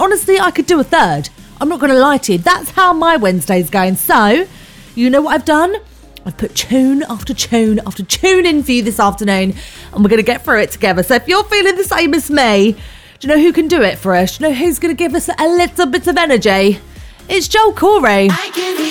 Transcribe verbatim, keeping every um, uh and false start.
honestly, I could do a third. I'm not going to lie to you. That's how my Wednesday's going. So, you know what I've done? I've put tune after tune after tune in for you this afternoon, and we're going to get through it together. So if you're feeling the same as me, do you know who can do it for us? Do you know who's going to give us a little bit of energy? It's Joel Corey. I can